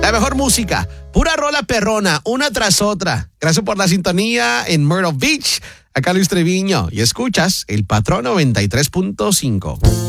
La mejor música, pura rola perrona, una tras otra. Gracias por la sintonía en Myrtle Beach. Acá Luis Treviño y escuchas El Patrón 93.5.